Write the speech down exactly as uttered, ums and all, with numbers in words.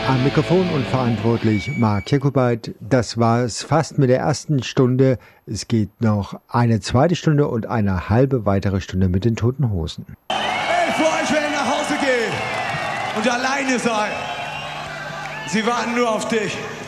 Am Mikrofon und verantwortlich Marc Jakobait. Das war es fast mit der ersten Stunde. Es geht noch eine zweite Stunde und eine halbe weitere Stunde mit den Toten Hosen. Ey, vor euch werden nach Hause gehen und alleine sein. Sie warten nur auf dich.